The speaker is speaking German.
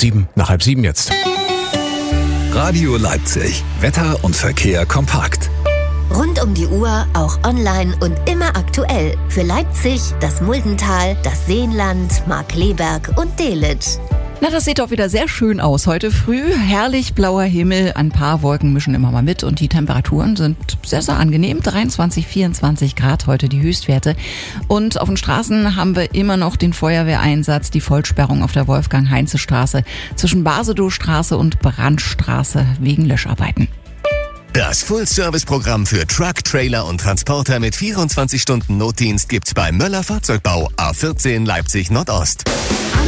6:30 jetzt. Radio Leipzig. Wetter und Verkehr kompakt. Rund um die Uhr, auch online und immer aktuell. Für Leipzig, das Muldental, das Seenland, Markkleeberg und Delitzsch. Na, das sieht doch wieder sehr schön aus heute früh. Herrlich blauer Himmel, ein paar Wolken mischen immer mal mit und die Temperaturen sind sehr, sehr angenehm. 23, 24 Grad heute die Höchstwerte. Und auf den Straßen haben wir immer noch den Feuerwehreinsatz, die Vollsperrung auf der Wolfgang-Heinze-Straße zwischen Basedowstraße und Brandstraße wegen Löscharbeiten. Das Full-Service-Programm für Truck, Trailer und Transporter mit 24 Stunden Notdienst gibt's bei Möller Fahrzeugbau, A14 Leipzig Nordost.